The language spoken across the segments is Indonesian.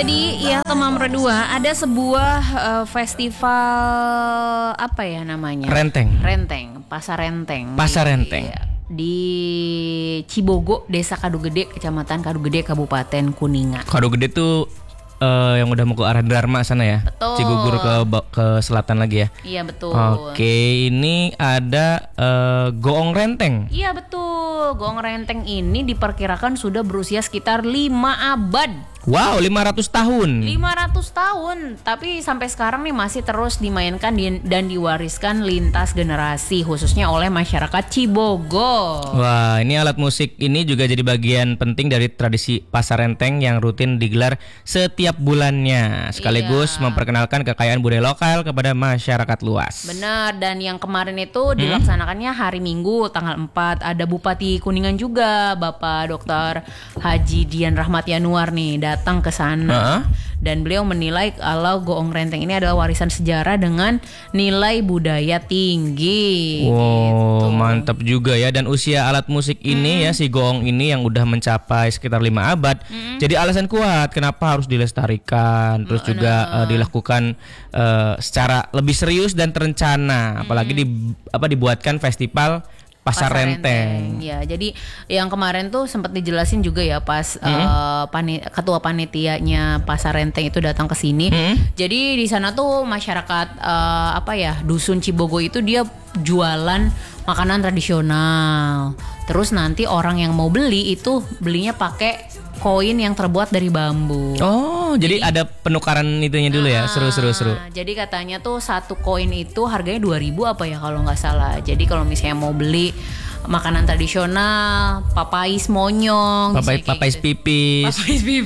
Jadi ya teman berdua ada sebuah festival apa ya namanya? Renteng. Pasar Renteng. Pasar Renteng. Di Cibogo, Desa Kadugede, Kecamatan Kadugede, Kabupaten Kuningan. Kadugede tuh yang udah mau ke arah Dharma sana ya. Betul. Cigugur ke selatan lagi ya. Iya betul. Oke, ini ada Goong Renteng. Iya betul. Goong Renteng ini diperkirakan sudah berusia sekitar 5 abad. Wow, 500 tahun. 500 tahun, tapi sampai sekarang nih masih terus dimainkan dan diwariskan lintas generasi, khususnya oleh masyarakat Cibogo. Wah, ini alat musik ini juga jadi bagian penting dari tradisi Pasar Renteng yang rutin digelar setiap bulannya, sekaligus memperkenalkan kekayaan budaya lokal kepada masyarakat luas. Benar, dan yang kemarin itu dilaksanakannya hari Minggu tanggal 4. Ada Bupati Kuningan juga, Bapak Dr. Haji Dian Rahmat Yanuar nih datang ke sana. Dan beliau menilai kalau Goong Renteng ini adalah warisan sejarah dengan nilai budaya tinggi. Wow, mantap juga ya. Dan usia alat musik ini ya, si Goong ini yang udah mencapai sekitar 5 abad. Jadi alasan kuat kenapa harus dilestarikan, terus juga dilakukan secara lebih serius dan terencana. Apalagi dibuatkan festival Pasar Renteng. Ya, jadi yang kemarin tuh sempat dijelasin juga ya pas ketua panitianya Pasar Renteng itu datang ke sini. Jadi di sana tuh masyarakat dusun Cibogo itu dia jualan makanan tradisional. Terus nanti orang yang mau beli itu belinya pakai koin yang terbuat dari bambu. Oh, jadi ada penukaran itunya dulu ya. Seru. Jadi katanya tuh satu koin itu harganya 2.000 apa ya kalau nggak salah. Jadi kalau misalnya mau beli makanan tradisional, papais monyong, papais pipis.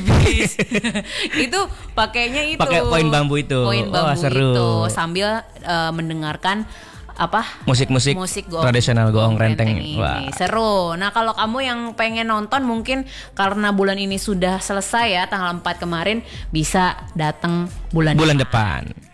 Itu pakainya itu. Pakai koin bambu itu. Seru. Itu sambil mendengarkan musik tradisional Goong Renteng. Wah, seru. Nah, kalau kamu yang pengen nonton mungkin karena bulan ini sudah selesai ya, tanggal 4 kemarin, bisa datang bulan depan.